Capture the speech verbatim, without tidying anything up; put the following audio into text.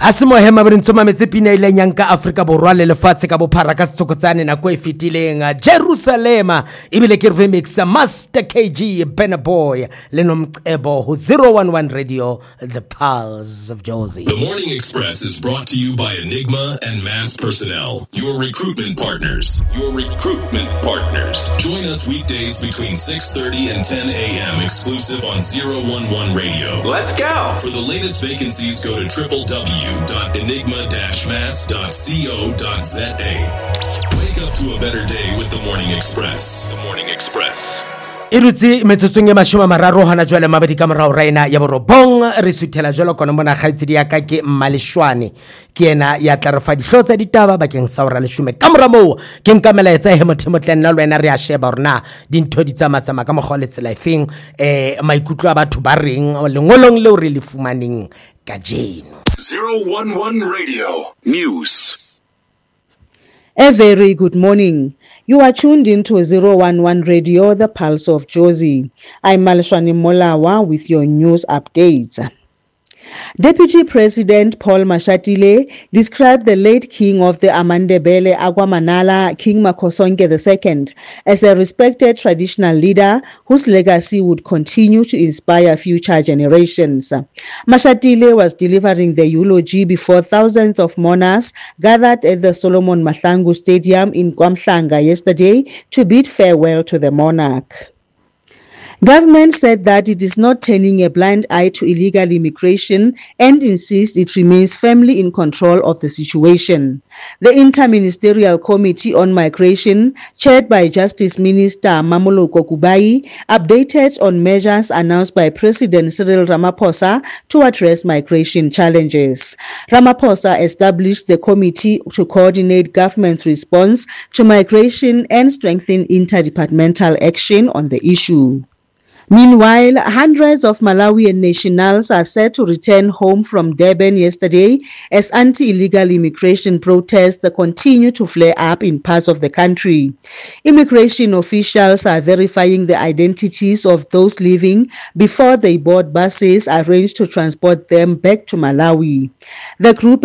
Asimo hema brintsoma metsepina ile nyanka Afrika borwa le lefatshe ka bophara ka setsokotsane na go e fetileng Jerusalem ibile ke remix Master K G Burna Boy le nomcebo ho zero one one Radio, the Pulse of Jozi. The Morning Express is brought to you by Enigma and Mass Personnel, your recruitment partners. Your recruitment partners. Join us weekdays between six thirty and ten a.m. exclusive on zero one one Radio. Let's go. For the latest vacancies, go to w w w dot enigma dash mass dot co dot z a. Wake up to a better day with the Morning Express. The Morning Express. Irutsi metsotsong e mashoma mararo hana jwale mabedi ka morao raina ya borobong re suthela jwalo kona mona kgaitsedi ya ka ke Mmaleshwane ke ena ya tlarefa dihlotsa ditaba bakeng sa hora leshume ka moramo ke nkamela etsa he motho motle nna lwena re a sheba rona dintho di tsamatsama ka mogole tsela efeng eh maikutlo a batho ba reng lengolong le re le fumaneng ka jeno. zero one one Radio News. A very good morning. You are tuned into zero one one Radio, the Pulse of Jozi. I'm Mmaleshwane Molawa with your news updates. Deputy President Paul Mashatile described the late king of the Amandebele Agwamanala, King Makosonke the Second, as a respected traditional leader whose legacy would continue to inspire future generations. Mashatile was delivering the eulogy before thousands of mourners gathered at the Solomon Mahlangu Stadium in Kwamhlanga yesterday to bid farewell to the monarch. Government said that it is not turning a blind eye to illegal immigration and insists it remains firmly in control of the situation. The Interministerial Committee on Migration, chaired by Justice Minister Mamoloko Kubayi, updated on measures announced by President Cyril Ramaphosa to address migration challenges. Ramaphosa established the committee to coordinate government's response to migration and strengthen interdepartmental action on the issue. Meanwhile, hundreds of Malawian nationals are set to return home from Durban yesterday as anti-illegal immigration protests continue to flare up in parts of the country. Immigration officials are verifying the identities of those leaving before they board buses arranged to transport them back to Malawi. The group